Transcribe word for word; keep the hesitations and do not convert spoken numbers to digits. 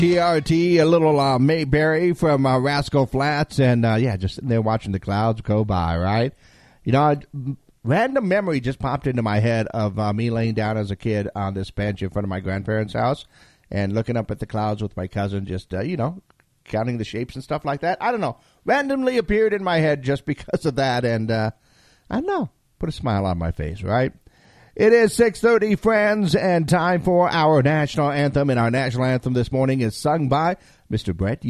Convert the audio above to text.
T R T, a little uh, Mayberry from uh, Rascal Flats, and uh, yeah, just sitting there watching the clouds go by, right? You know, I, random memory just popped into my head of uh, me laying down as a kid on this bench in front of my grandparents' house and looking up at the clouds with my cousin, just, uh, you know, counting the shapes and stuff like that. I don't know. Randomly appeared in my head just because of that, and uh, I don't know, put a smile on my face, right? It is six thirty, friends, and time for our national anthem. And our national anthem this morning is sung by Mister Brett